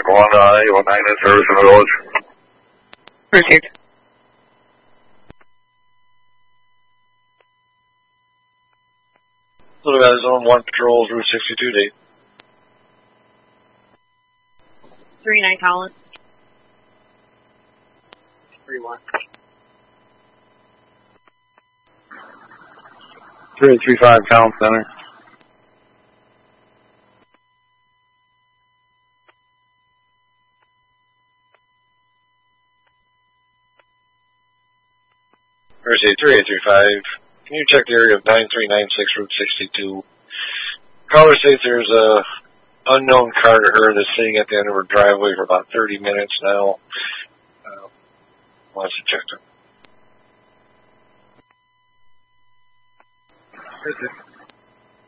One 819 in service in the village. Received. Little guys on 1 patrols, Route 62 date. 39 Collins. 3-1. 3835 Collins Center. Mercy 3835. Can you check the area of 9396 Route 62? Caller states there's a unknown car to her that's sitting at the end of her driveway for about 30 minutes now. Wants to check them. That's it.